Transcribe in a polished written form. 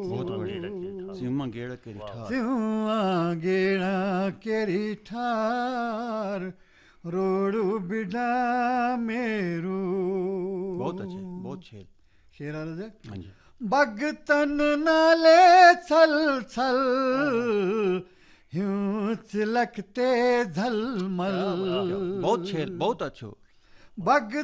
बहुत बढ़िया सिंहा गेड़ा केरी ठार सिंहा गेड़ा केरी ठार रोड़ू बिडा मेरू बहुत अच्छे बहुत शेर शेर आ रहा हाँ जी भगतन नाले छल छल ह्यूं चिलकते झलमल बहुत शेर बहुत अच्छो भगतन